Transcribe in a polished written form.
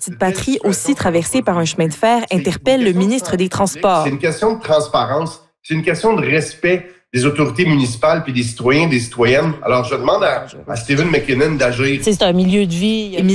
Petite Patrie, aussi traversée par un chemin de fer, interpelle le ministre des Transports. C'est une question de transparence, c'est une question de respect des autorités municipales puis des citoyens, des citoyennes. Alors, je demande à Stephen McKinnon d'agir. C'est un milieu de vie.